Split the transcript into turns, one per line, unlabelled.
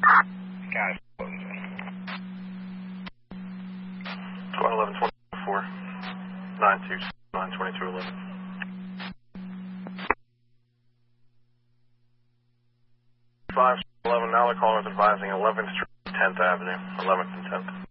Got it.
1124, 929, 2211. 511, now the caller is advising 11th Street, 10th Avenue, 11th and 10th.